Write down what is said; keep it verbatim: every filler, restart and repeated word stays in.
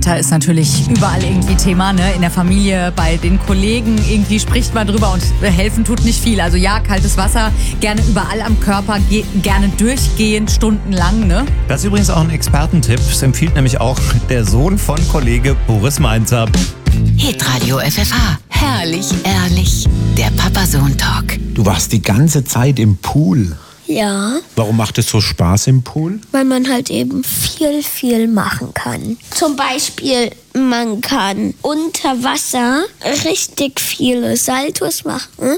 Wetter ist natürlich überall irgendwie Thema, ne? In der Familie, bei den Kollegen, irgendwie spricht man drüber und helfen tut nicht viel. Also ja, kaltes Wasser, gerne überall am Körper, ge- gerne durchgehend, stundenlang, ne? Das ist übrigens auch ein Expertentipp. Das empfiehlt nämlich auch der Sohn von Kollege Boris Mainzer. Hitradio F F H. Herrlich, ehrlich. Der Papa-Sohn-Talk. Du warst die ganze Zeit im Pool. Ja, Warum macht es so Spaß im Pool? weil man halt eben viel, viel machen kann. Zum Beispiel, man kann unter Wasser richtig viele Saltos machen.